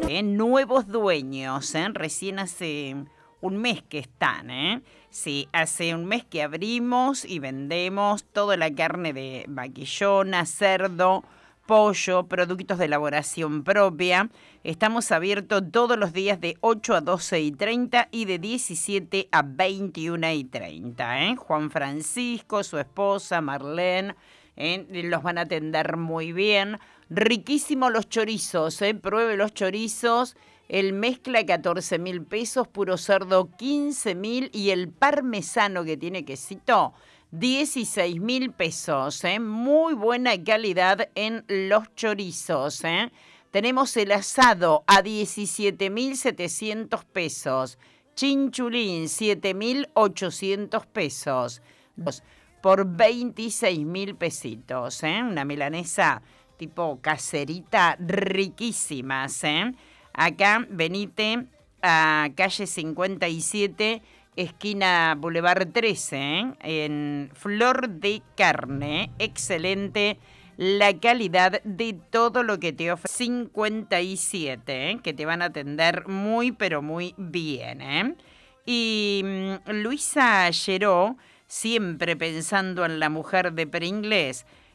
Nuevos dueños, recién hace un mes que están, Sí, hace un mes que abrimos y vendemos toda la carne de vaquillona, cerdo, pollo, productos de elaboración propia. Estamos abiertos todos los días de 8 a 12:30 y de 17 a 21:30. Juan Francisco, su esposa, Marlene, los van a atender muy bien. Riquísimos los chorizos, pruebe los chorizos. El mezcla 14.000 pesos, puro cerdo 15.000 y el parmesano que tiene quesito 16.000 pesos. Muy buena calidad en los chorizos. Tenemos el asado a 17.700 pesos. Chinchulín 7.800 pesos. Por 26.000 pesitos. Una milanesa tipo caserita riquísima. Acá venite a calle 57, esquina Boulevard 13, en Flor de Carne. Excelente la calidad de todo lo que te ofrece 57, que te van a atender muy, pero muy bien. Y Luisa Lleró, siempre pensando en la mujer de Peringlés,